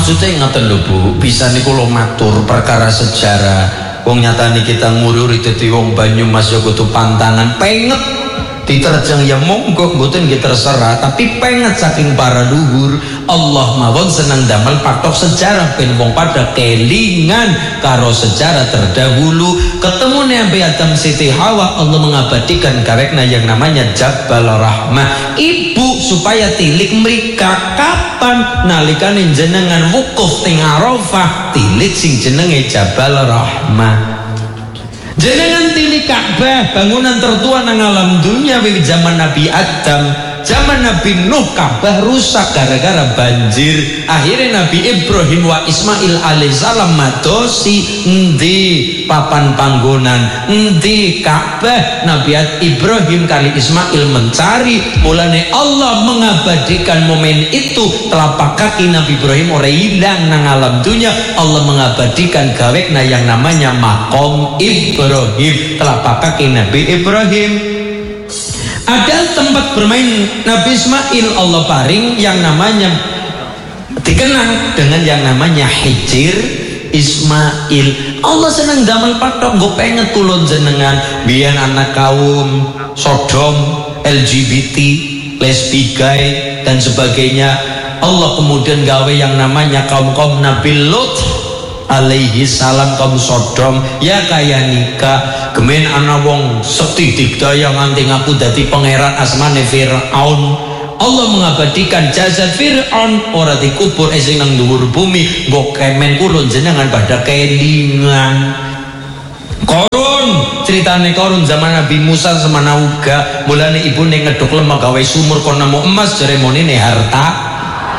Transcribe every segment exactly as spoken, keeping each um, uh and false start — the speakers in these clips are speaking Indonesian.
Maksudnya ngaten lho Bu, bisa niku kula matur perkara sejarah. Wong nyatane kita ngururi dadi wong Banyumas ya kudu pantangan penget diterjang ya monggo mboten nggih terserah, tapi penget saking para luhur Allah mawon seneng damel patok sejarah ben wong pada kelingan karo sejarah terdahulu. Ketemune ambe Adam Siti Hawa, Allah mengabadikan karekna yang namanya Jabal Rahmah. Ibu supaya tilik mereka kapan nalikane jenengan wukuf teng Arafah tilik sing jenenge Jabal Rahmah. Jenengan tilik Ka'bah bangunan tertua nang alam dunia wiwit zaman Nabi Adam. Zaman Nabi Nuh Ka'bah rusak gara-gara banjir. Akhirnya Nabi Ibrahim wa Ismail alaihissalam madosi endi papan panggonan endi Ka'bah. Nabi Ibrahim kali Ismail mencari, mulane Allah mengabadikan momen itu. Telapak kaki Nabi Ibrahim ora hilang nang alam dunia. Allah mengabadikan gawekna yang namanya Maqam Ibrahim, telapak kaki Nabi Ibrahim. Ada tempat bermain Nabi Ismail Allah paring yang namanya dikenang dengan yang namanya Hijir Ismail. Allah senang damel patok gue pengen tulun jenengan biyen anak kaum Sodom, L G B T, lesbi gay dan sebagainya. Allah kemudian gawe yang namanya kaum-kaum Nabi Lut alaihi salam, kaum Sodom ya kaya nikah gemen ana wong setidik daya nganti ngaku dadi pangeran asmane Fir'aun. Allah mengabadikan jasad Fir'aun ora dikubur sing nang dhuwur bumi. Mbok kemen kula jenengan pada kelingan. Korun ceritane Korun zaman Nabi Musa semana uga mulane ibune ngeduk lemah gawe sumur kono nemu emas jare monine harta.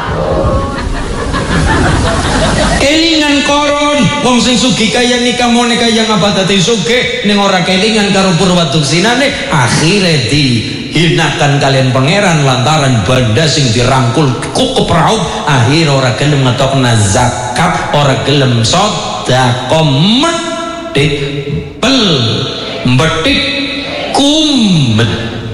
Kelingan Korun wong sing sugih kaya nikah mone kaya ngapa dadi sugih ning ora kelingan karo purwaduksinane akhire dihinakan kalian pangeran lantaran banda sing dirangkul kukup raub. Akhir ora gelem ngetokna zakat, ora gelem sedekah, medhit bel mbetik kumet.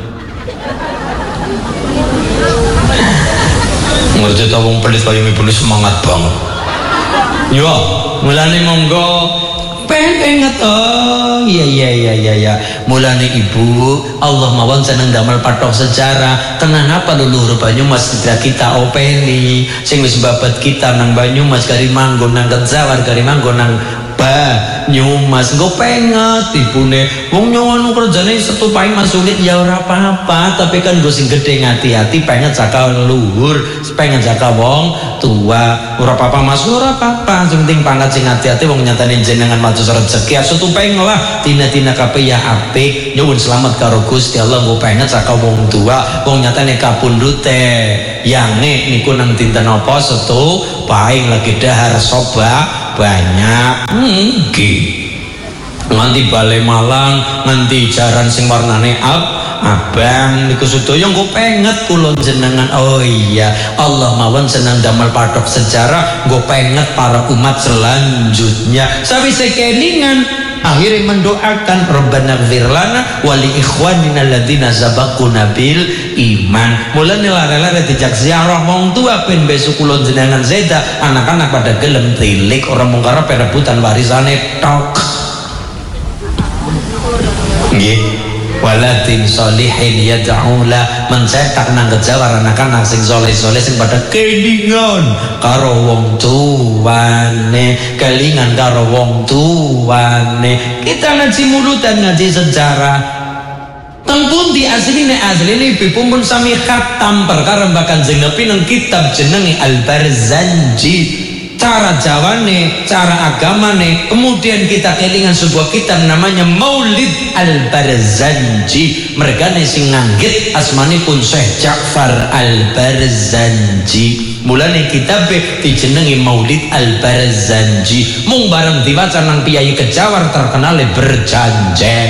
Ngerti ta wong pelit kaya ibune semangat banget. Yo, mulane monggo penget oh iya iya iya iya ya. Mulane ibu Allah mawon seneng damel patok sejarah. Tenan apa leluhur Banyumas tidak kita openi sing wis babat kita nang Banyumas kari manggon nang Kejawar kari manggon nang Banyumas. Nggo penget ibune wong nyuwun kerjane setupai masulit ya ora apa-apa, tapi kan nggo sing gedhe ngati-ati pengen jaka leluhur, pengen jaka wong tua. Ora apa-apa Mas, ora apa-apa, sing penting pangkat sing hati-hati wong nyatane jenengan matus rezeki setupeng lah tina-tina kabeh ya apik. Nyuwun selamat karo Gusti Allah. Nggo pengen jaka wong tua wong nyatane kapundhute yange niku nang dinten apa setu paing lagi dahar soba banyak nggih nganti Balai Malang nganti jaran sing warnane ab abang niku sedaya nggo penget kula jenengan. Oh iya Allah mawon senang damel patok sejarah nggo penget para umat selanjutnya sawise kelingan akhirnya mendoakan Rabbana ighfir lana wa li ikhwanina alladzina sabaquna bil iman. Mulane lare-lare dijak ziarah wong tua ben besok kula jenengan zeda anak-anak pada gelem tilik orang mung karep perebutan warisane tok. Nggih. Waladin solihin yad'ula mencetak nang Kejawar anak-anak sing soleh-soleh sing pada kelingan karo wong tuane, kelingan karo wong tuane. Kita ngaji mulutan ngaji sejarah tengpun di asline asline pipun sami khatam perkara bahkan jenengepi nang kitab jenenge Al-Barzanji. Cara jawane, cara agamane, kemudian kita kelingan sebuah kitab namanya Maulid Al-Barzanji. Mereka sing nganggit asmanipun Syekh Ja'far Al-Barzanji. Mulane kitab dijenengi Maulid Al-Barzanji. Mung bareng diwaca nang piyai Kejawar terkenal berjanjen.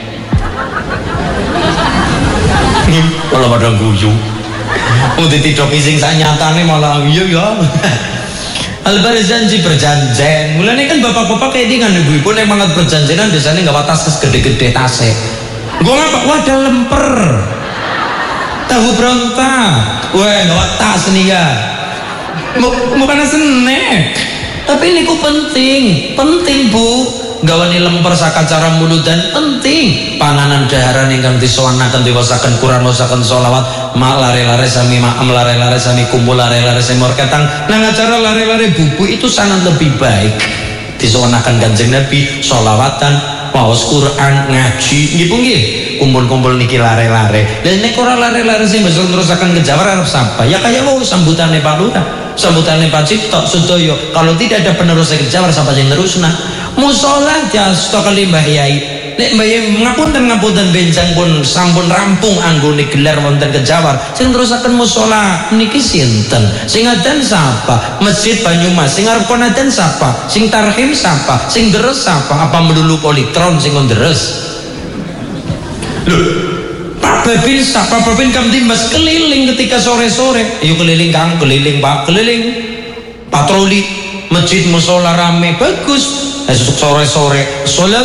Kalau pada guyu, udah tidak pising sanyatane malah iya ya. Al-Barzanji berjanjen. Mulane kan bapak-bapak kayak dengan ibu-ibu yang banget berjanjinan biasanya nggak tas gede-gede tasnya. Gue ngapa? Wadah lemper, tahu berontak, wah nggak tas nih ya. bukan seneng. Tapi ini ku penting, penting Bu. Gawani lemper sakacara muludan penting. Panganan daharan ingkang disowanaken diwasaken Quran wasaken sholawat, mak lare-lare sami maem lare-lare sami kumpul lare-lare sami morketang. Nang acara lare-lare bubu itu sangat lebih baik. Disowanaken Kanjeng Nabi sholawatan, waos Quran, ngaji nggih Bu nggih. Kumpul-kumpul niki lare-lare. Lah nek ora lare-lare sing bisa terusaken kejawar arep sapa? Ya kaya mau sambutane Pak Lurah, sambutane Pak Cipto Sudoyo. Kalau tidak ada penerus kejawar sapa sing terusna? Musola diasto kali Mbah Yai. Nek Mbah Yai ngapunten ngapunten benjang pun sampun rampung anggone gelar wonten kejawar. Sing terusaken musola niki sinten? Sing adzan sapa? Masjid Banyumas. Sing arep kon adzan sapa? Sing tarhim sapa? Sing deres sapa? Apa melulu politron sing deres? Loh, Pak Babin Pak Babin Kamtimas keliling ketika sore-sore. Ayo keliling Kang, keliling Pak, keliling patroli masjid musola rame bagus. Esok sore-sore sholat